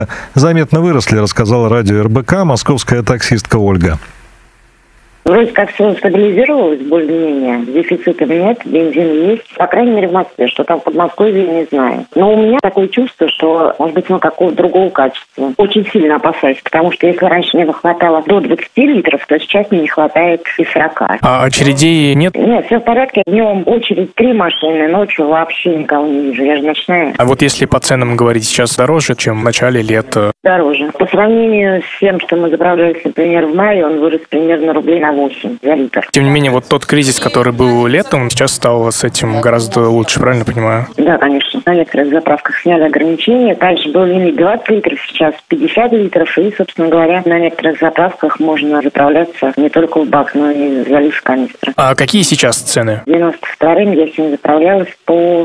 заметно выросли, рассказала радио РБК московская таксистка Ольга. Вроде как все стабилизировалось более-менее. Дефицитов нет, бензин есть. По крайней мере, в Москве. Что там в Подмосковье, не знаю. Но у меня такое чувство, что, может быть, какого-то другого качества. Очень сильно опасаюсь, потому что если раньше мне хватало до 20 литров, то сейчас мне не хватает и 40. А очередей нет? Нет, все в порядке. Днем очередь 3 машины, ночью вообще никого не вижу. Я же ночная. А вот если по ценам говорить, сейчас дороже, чем в начале лета? Дороже. По сравнению с тем, что мы заправлялись, например, в мае, он вырос примерно рублей на 8 за литр. Тем не менее, вот тот кризис, который был летом, сейчас стал с этим гораздо лучше, правильно понимаю? Да, конечно. На некоторых заправках сняли ограничения. Также был лимит 20 литров, сейчас 50 литров. И, собственно говоря, на некоторых заправках можно заправляться не только в бак, но и залив канистры. А какие сейчас цены? 92-м я сегодня заправлялась по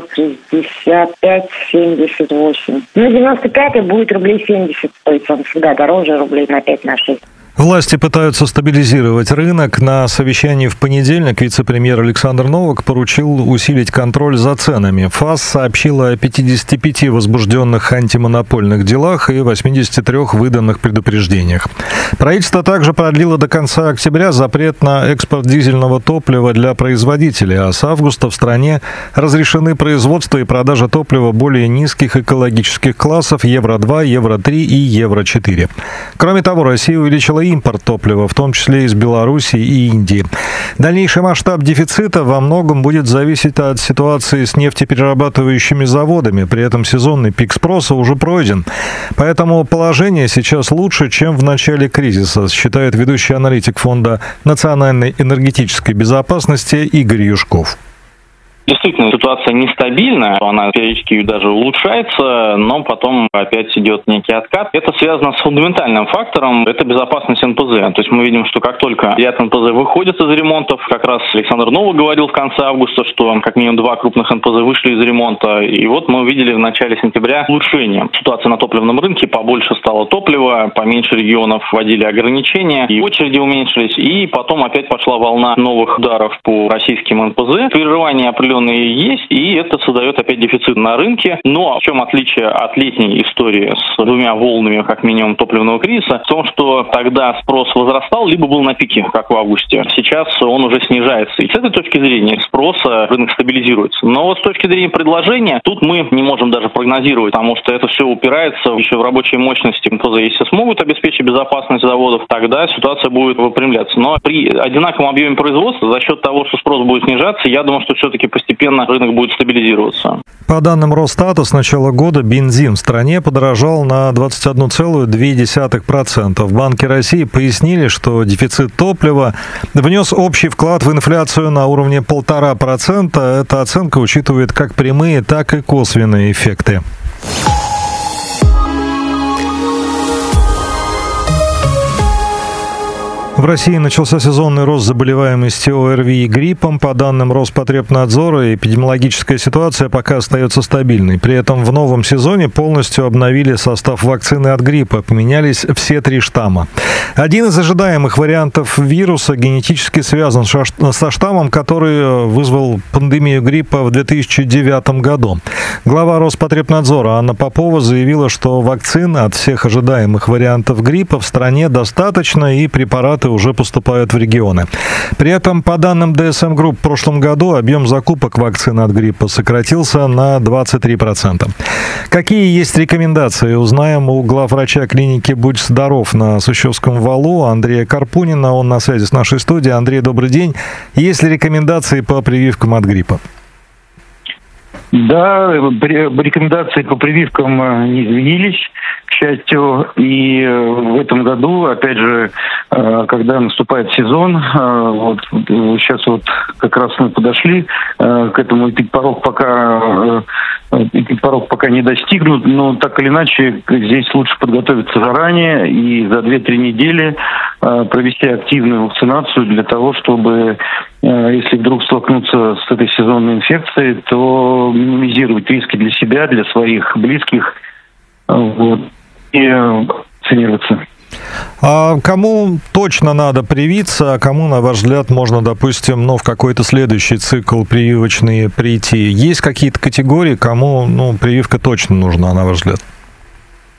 65-78. Ну, 95-й будет рублей 70 стоить. Он всегда дороже, рублей на 5-6. Власти пытаются стабилизировать рынок. На совещании в понедельник вице-премьер Александр Новак поручил усилить контроль за ценами. ФАС сообщила о 55 возбужденных антимонопольных делах и 83 выданных предупреждениях. Правительство также продлило до конца октября запрет на экспорт дизельного топлива для производителей, а с августа в стране разрешены производство и продажа топлива более низких экологических классов Евро-2, Евро-3 и Евро-4. Кроме того, Россия увеличила импорт топлива, в том числе из Белоруссии и Индии. Дальнейший масштаб дефицита во многом будет зависеть от ситуации с нефтеперерабатывающими заводами. При этом сезонный пик спроса уже пройден. Поэтому положение сейчас лучше, чем в начале кризиса, считает ведущий аналитик Фонда национальной энергетической безопасности Игорь Юшков. Действительно, ситуация нестабильная, она периодически даже улучшается, но потом опять идет некий откат. Это связано с фундаментальным фактором, это безопасность НПЗ. То есть мы видим, что как только ряд НПЗ выходит из ремонтов, как раз Александр Новак говорил в конце августа, что как минимум 2 крупных НПЗ вышли из ремонта, и вот мы увидели в начале сентября улучшение ситуации на топливном рынке, побольше стало топлива, поменьше регионов вводили ограничения, и очереди уменьшились, и потом опять пошла волна новых ударов по российским НПЗ. Прерывание определенные есть, и это создает опять дефицит на рынке. Но в чем отличие от летней истории с 2 волнами, как минимум, топливного кризиса? В том, что тогда спрос возрастал, либо был на пике, как в августе. Сейчас он уже снижается. И с этой точки зрения спроса рынок стабилизируется. Но вот с точки зрения предложения, тут мы не можем даже прогнозировать, потому что это все упирается еще в рабочие мощности НПЗ. Если смогут обеспечить безопасность заводов, тогда ситуация будет выпрямляться. Но при одинаковом объеме производства, за счет того, что спрос будет снижаться, я думаю, что все-таки постепенно рынок будет стабилизироваться. По данным Росстата, с начала года бензин в стране подорожал на 21,2%. В Банке России пояснили, что дефицит топлива внес общий вклад в инфляцию на уровне 1,5%. Эта оценка учитывает как прямые, так и косвенные эффекты. В России начался сезонный рост заболеваемости ОРВИ и гриппом. По данным Роспотребнадзора, эпидемиологическая ситуация пока остается стабильной. При этом в новом сезоне полностью обновили состав вакцины от гриппа. Поменялись все 3 штамма. Один из ожидаемых вариантов вируса генетически связан со штаммом, который вызвал пандемию гриппа в 2009 году. Глава Роспотребнадзора Анна Попова заявила, что вакцин от всех ожидаемых вариантов гриппа в стране достаточно, и препараты уже поступают в регионы. При этом, по данным ДСМ Групп, в прошлом году объем закупок вакцины от гриппа сократился на 23%. Какие есть рекомендации, узнаем у главврача клиники «Будь здоров» на Сущевском валу Андрея Карпунина. Он на связи с нашей студией. Андрей, добрый день. Есть ли рекомендации по прививкам от гриппа? Да, рекомендации по прививкам не изменились, к счастью, и в этом году, опять же, когда наступает сезон, вот сейчас вот как раз мы подошли к этому, эпидпорог пока не достигнут, но так или иначе здесь лучше подготовиться заранее и за 2-3 недели провести активную вакцинацию для того, чтобы, если вдруг столкнуться с этой сезонной инфекцией, то минимизировать риски для себя, для своих близких, вот, и вакцинироваться. А кому точно надо привиться, а кому, на ваш взгляд, можно, допустим, в какой-то следующий цикл прививочный прийти? Есть какие-то категории, кому прививка точно нужна, на ваш взгляд?